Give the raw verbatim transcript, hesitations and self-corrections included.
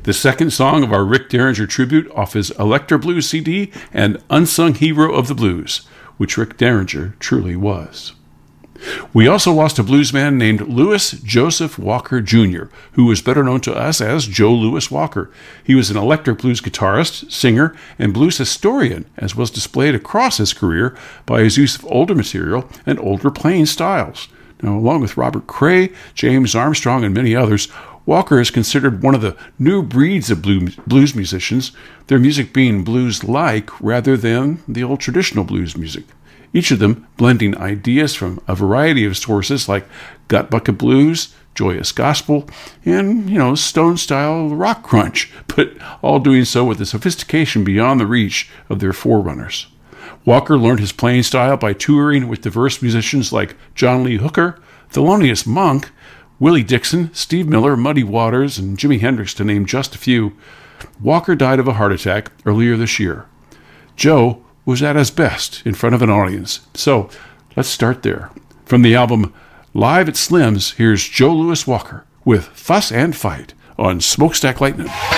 the second song of our Rick Derringer tribute off his Electra Blues C D and Unsung Hero of the Blues, which Rick Derringer truly was. We also lost a bluesman named Louis Joseph Walker Junior, who was better known to us as Joe Louis Walker. He was an electric blues guitarist, singer, and blues historian, as was displayed across his career by his use of older material and older playing styles. Now, along with Robert Cray, James Armstrong, and many others, Walker is considered one of the new breeds of blues musicians, their music being blues-like rather than the old traditional blues music. Each of them blending ideas from a variety of sources like Gut Bucket Blues, Joyous Gospel, and, you know, Stone-style rock crunch, but all doing so with a sophistication beyond the reach of their forerunners. Walker learned his playing style by touring with diverse musicians like John Lee Hooker, Thelonious Monk, Willie Dixon, Steve Miller, Muddy Waters, and Jimi Hendrix, to name just a few. Walker died of a heart attack earlier this year. Joe was at his best in front of an audience. So let's start there. From the album Live at Slim's, here's Joe Louis Walker with Fuss and Fight on Smokestack Lightning.